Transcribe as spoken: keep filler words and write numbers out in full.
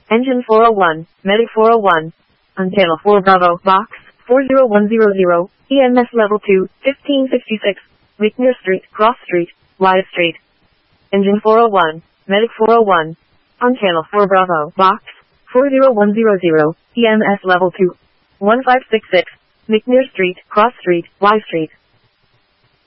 Engine four oh one, Medic four oh one. Untail four Bravo, Box, four zero one zero zero, E M S Level two, fifteen sixty-six, McNair Street, Cross Street, Wyatt Street. Engine four oh one, Medic four oh one. Untail four Bravo, Box, four zero one zero zero, E M S Level two, one five six six, McNair Street, Cross Street, Y Street.